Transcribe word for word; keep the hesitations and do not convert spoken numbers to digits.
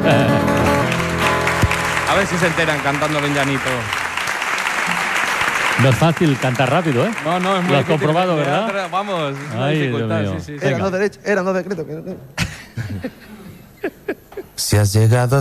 A ver si se enteran cantando Benjanito. No es fácil cantar rápido, ¿eh? No, no, es muy Lo has difícil. comprobado, ¿verdad? Vamos, es una Ay, dificultad. Dios mío. Sí, sí, sí. Eran dos derechos, eran dos decretos. Que no- Si has llegado